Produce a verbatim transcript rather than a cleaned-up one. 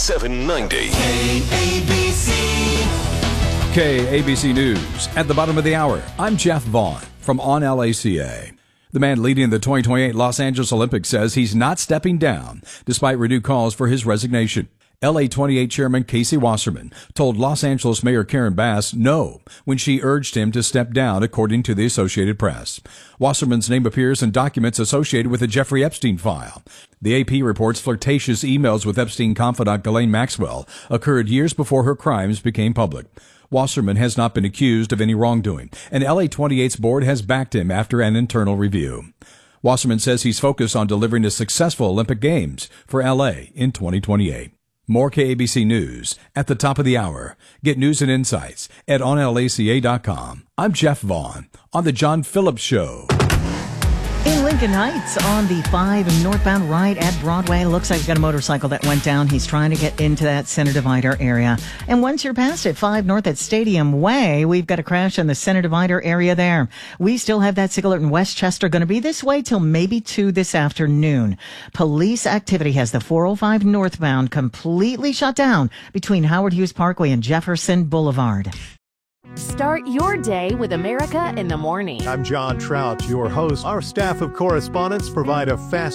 seven ninety. K A B C. K A B C News. At the bottom of the hour, I'm Jeff Vaughn from On L A C A. The man leading the twenty twenty-eight Los Angeles Olympics says he's not stepping down despite renewed calls for his resignation. L A twenty-eight Chairman Casey Wasserman told Los Angeles Mayor Karen Bass no when she urged him to step down, according to the Associated Press. Wasserman's name appears in documents associated with the Jeffrey Epstein file. The A P reports flirtatious emails with Epstein confidant Ghislaine Maxwell occurred years before her crimes became public. Wasserman has not been accused of any wrongdoing, and L A twenty-eight's board has backed him after an internal review. Wasserman says he's focused on delivering a successful Olympic Games for L A in twenty twenty-eight. More K A B C News at the top of the hour. Get news and insights at on L A C A dot com. I'm Jeff Vaughn on The John Phillips Show. In Lincoln Heights, on the five northbound right at Broadway, looks like you've got a motorcycle that went down. He's trying to get into that center divider area. And once you're past it, five north at Stadium Way, we've got a crash in the center divider area there. We still have that signal in Westchester going to be this way till maybe two this afternoon. Police activity has the four oh five northbound completely shut down between Howard Hughes Parkway and Jefferson Boulevard. Start your day with America in the Morning. I'm John Trout, your host. Our staff of correspondents provide a fast